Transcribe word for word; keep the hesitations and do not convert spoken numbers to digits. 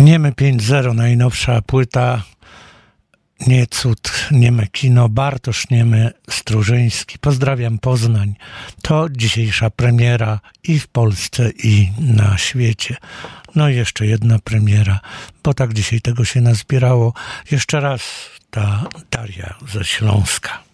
Niemy pięć zero, najnowsza płyta. Nie cud, nieme kino, Bartosz Niemy, Strużyński. Pozdrawiam Poznań. To dzisiejsza premiera i w Polsce, i na świecie. No i jeszcze jedna premiera, bo tak dzisiaj tego się nazbierało. Jeszcze raz ta Daria ze Śląska.